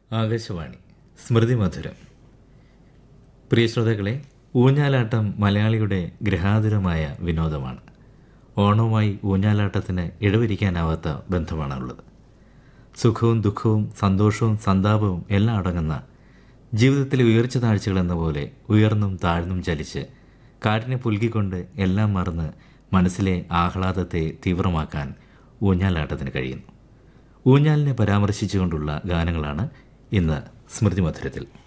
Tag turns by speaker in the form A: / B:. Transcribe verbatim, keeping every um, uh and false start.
A: ആകാശവാണി സ്മൃതി മധുരം. പ്രിയ ശ്രോതാക്കളെ, ഊഞ്ഞാലാട്ടം മലയാളിയുടെ ഗൃഹാതുരമായ വിനോദമാണ്. ഓണവുമായി ഊഞ്ഞാലാട്ടത്തിന് ഇടപിരിക്കാനാവാത്ത ബന്ധമാണുള്ളത്. സുഖവും ദുഃഖവും സന്തോഷവും സന്താപവും എല്ലാം അടങ്ങുന്ന ജീവിതത്തിലെ ഉയർച്ച താഴ്ചകൾ എന്ന പോലെ ഉയർന്നും താഴ്ന്നും ചലിച്ച് കാറ്റിനെ പുൽകിക്കൊണ്ട് എല്ലാം മറന്ന് മനസ്സിലെ ആഹ്ലാദത്തെ തീവ്രമാക്കാൻ ഊഞ്ഞാലാട്ടത്തിന് കഴിയുന്നു. ഊഞ്ഞാലിനെ പരാമർശിച്ചുകൊണ്ടുള്ള ഗാനങ്ങളാണ് ഇന്ന് സ്മൃതി മധുരത്തിൽ.